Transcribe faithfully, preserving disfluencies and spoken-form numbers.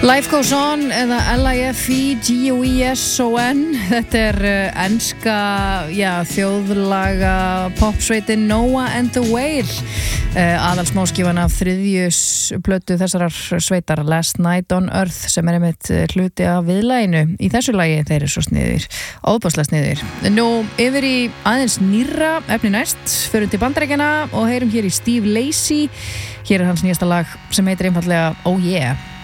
Life Goes On eða L I F E G O E S O N. Þetta er uh, enska já, þjóðlaga popsveitin Noah and the Whale, uh, aðalsmáskífan af þriðjus plötu þessarar sveitar Last Night on Earth, sem er einmitt hluti af viðlaginu í þessu lagi. Þeir eru svo sniðir, óbáslega sniðir. Nú yfir í aðeins nýrra efni næst, förum til Bandaríkjanna og heyrum hér í Steve Lacy. Hér er hans nýjasta lag sem heitir einfaldlega Oh Yeah.